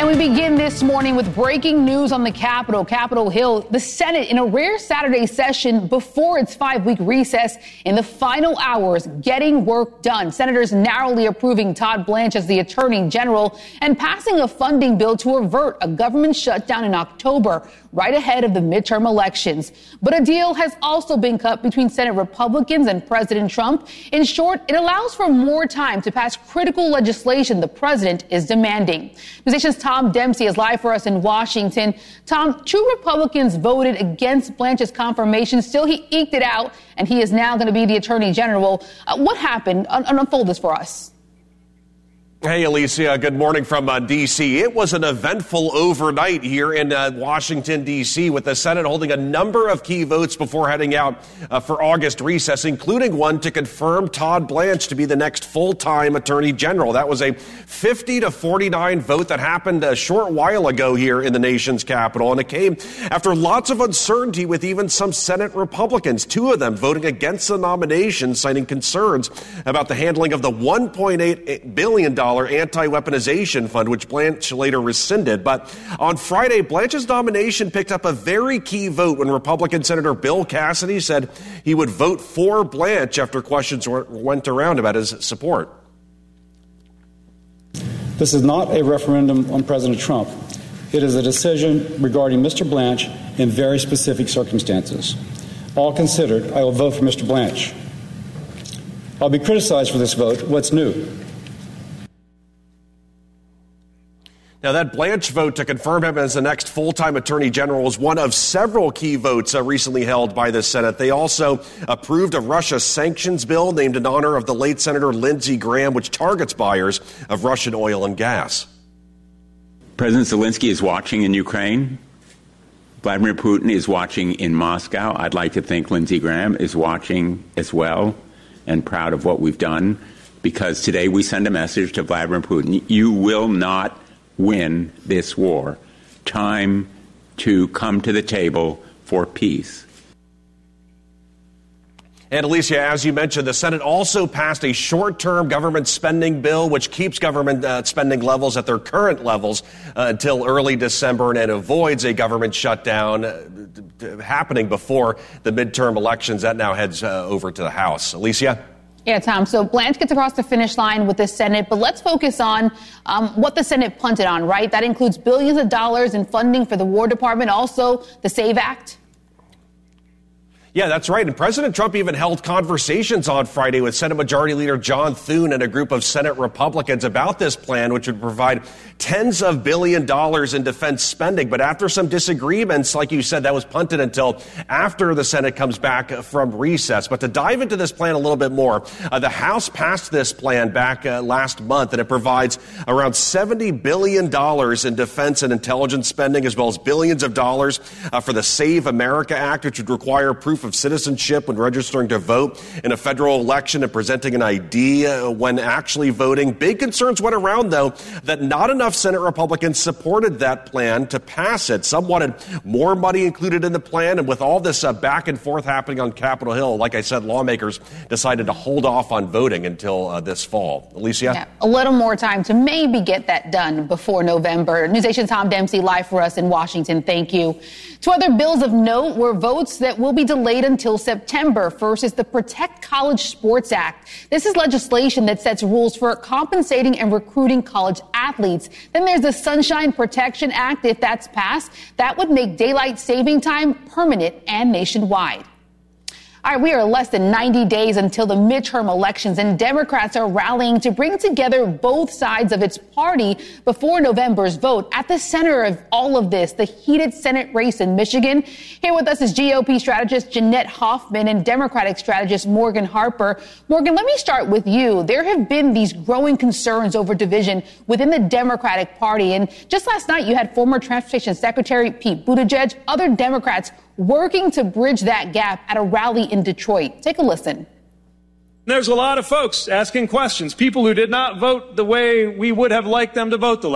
We begin this morning with breaking news on the Capitol Hill. The Senate, in a rare Saturday session before its 5-week recess, in the final hours, getting work done. Senators narrowly approving Todd Blanche as the Attorney General and passing a funding bill to avert a government shutdown in October, right ahead of the midterm elections. But a deal has also been cut between Senate Republicans and President Trump. In short, it allows for more time to pass critical legislation the president is demanding. Musician's Tom Dempsey is live for us in Washington. Tom, 2 Republicans voted against Blanche's confirmation. Still, he eked it out, and he is now going to be the Attorney General. What happened? Unfold this for us. Hey, Alicia. Good morning from D.C. It was an eventful overnight here in Washington, D.C., with the Senate holding a number of key votes before heading out for August recess, including one to confirm Todd Blanche to be the next full-time Attorney General. That was a 50-49 vote that happened a short while ago here in the nation's capital, and it came after lots of uncertainty with even some Senate Republicans, 2 of them voting against the nomination, citing concerns about the handling of the $1.8 billion anti-weaponization fund, which Blanche later rescinded. But on Friday, Blanche's nomination picked up a very key vote when Republican Senator Bill Cassidy said he would vote for Blanche after questions went around about his support. This is not a referendum on President Trump. It is a decision regarding Mr. Blanche in very specific circumstances. All considered, I will vote for Mr. Blanche. I'll be criticized for this vote. What's new? Now, that Blanche vote to confirm him as the next full-time Attorney General was one of several key votes recently held by the Senate. They also approved a Russia sanctions bill named in honor of the late Senator Lindsey Graham, which targets buyers of Russian oil and gas. President Zelensky is watching in Ukraine. Vladimir Putin is watching in Moscow. I'd like to think Lindsey Graham is watching as well and proud of what we've done, because today we send a message to Vladimir Putin: you will not win this war. Time to come to the table for peace. And Alicia, as you mentioned, the Senate also passed a short-term government spending bill, which keeps government spending levels at their current levels until early December, and it avoids a government shutdown happening before the midterm elections. That now heads over to the House. Alicia? Yeah, Tom. So Blanche gets across the finish line with the Senate, but let's focus on what the Senate punted on, right? That includes billions of dollars in funding for the War Department, also the SAVE Act. Yeah, that's right. And President Trump even held conversations on Friday with Senate Majority Leader John Thune and a group of Senate Republicans about this plan, which would provide tens of billions of dollars in defense spending. But after some disagreements, like you said, that was punted until after the Senate comes back from recess. But to dive into this plan a little bit more, the House passed this plan back last month, and it provides around $70 billion in defense and intelligence spending, as well as billions of dollars for the Save America Act, which would require proof of citizenship when registering to vote in a federal election and presenting an ID when actually voting. Big concerns went around, though, that not enough Senate Republicans supported that plan to pass it. Some wanted more money included in the plan, and with all this back and forth happening on Capitol Hill, like I said, lawmakers decided to hold off on voting until this fall. Alicia? Yeah, a little more time to maybe get that done before November. NewsNation Tom Dempsey live for us in Washington. Thank you. 2 other bills of note were votes that will be delayed until September. First is the Protect College Sports Act. This is legislation that sets rules for compensating and recruiting college athletes. Then there's the Sunshine Protection Act. If that's passed, that would make daylight saving time permanent and nationwide. All right, we are less than 90 days until the midterm elections, and Democrats are rallying to bring together both sides of its party before November's vote. At the center of all of this, the heated Senate race in Michigan. Here with us is GOP strategist Jeanette Hoffman and Democratic strategist Morgan Harper. Morgan, let me start with you. There have been these growing concerns over division within the Democratic Party, and just last night you had former Transportation Secretary Pete Buttigieg, other Democrats working to bridge that gap at a rally in Detroit. Take a listen. There's a lot of folks asking questions, people who did not vote the way we would have liked them to vote the